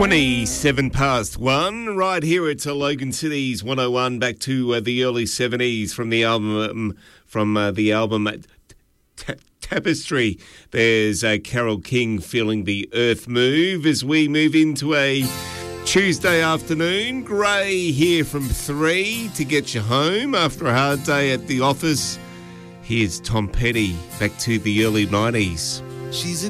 27 past 1, right here at Logan City's 101, back to the early 70s from the album Tapestry. There's Carole King, Feeling the Earth Move, as we move into a Tuesday afternoon. Grey here from 3 to get you home after a hard day at the office. Here's Tom Petty, back to the early 90s. She's a